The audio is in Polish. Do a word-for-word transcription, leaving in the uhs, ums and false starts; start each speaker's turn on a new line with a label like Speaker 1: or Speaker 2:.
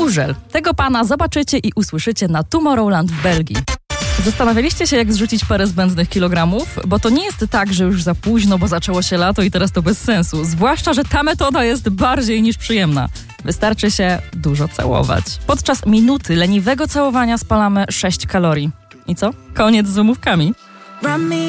Speaker 1: Burzel. Tego pana zobaczycie i usłyszycie na Tomorrowland w Belgii. Zastanawialiście się, jak zrzucić parę zbędnych kilogramów? Bo to nie jest tak, że już za późno, bo zaczęło się lato i teraz to bez sensu. Zwłaszcza, że ta metoda jest bardziej niż przyjemna. Wystarczy się dużo całować. Podczas minuty leniwego całowania spalamy sześć kalorii. I co? Koniec z wymówkami.